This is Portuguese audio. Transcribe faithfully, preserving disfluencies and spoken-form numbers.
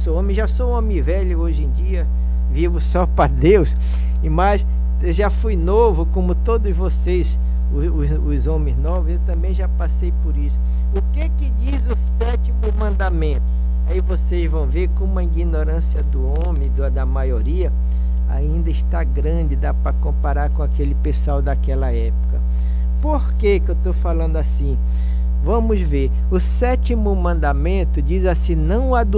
sou homem, já sou um homem velho hoje em dia, vivo só para Deus, e mas já fui novo, como todos vocês, os, os, os homens novos, eu também já passei por isso. O que que diz o sétimo mandamento? Aí vocês vão ver como a ignorância do homem, do, da maioria, ainda está grande, dá para comparar com aquele pessoal daquela época. Por que que eu estou falando assim? Vamos ver, o sétimo mandamento diz assim: não adultere.